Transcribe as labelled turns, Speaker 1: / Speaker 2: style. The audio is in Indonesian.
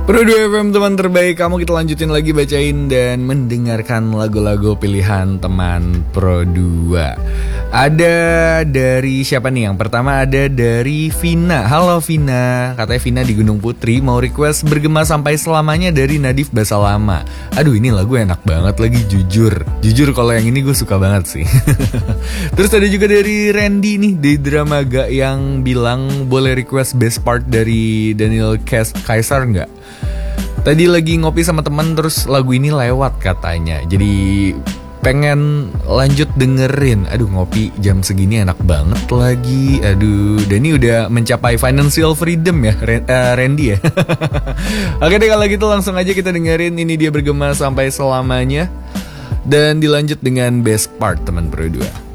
Speaker 1: Pro 2 FM teman terbaik kamu, kita lanjutin lagi bacain dan mendengarkan lagu-lagu pilihan teman Pro 2. Ada dari siapa nih? Yang pertama ada dari Vina. Halo Vina, katanya Vina di Gunung Putri mau request Bergema Sampai Selamanya dari Nadif Basalama. Aduh, ini lagu enak banget lagi, jujur kalau yang ini gue suka banget sih. Terus ada juga dari Randy nih di Dramaga yang bilang boleh request best part dari Daniel Caesar nggak? Tadi lagi ngopi sama temen terus lagu ini lewat katanya, jadi pengen lanjut dengerin. Aduh, ngopi jam segini enak banget lagi. Aduh, dan ini udah mencapai financial freedom ya Randy ya. Oke deh, kalau gitu langsung aja kita dengerin. Ini dia Bergema Sampai Selamanya, dan dilanjut dengan best part teman Pro 2.